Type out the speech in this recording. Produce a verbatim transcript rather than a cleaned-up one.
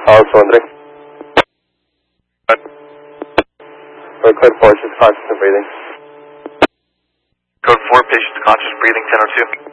Alex one three. Or code four, just conscious and breathing. Code four, patient conscious breathing, ten oh two.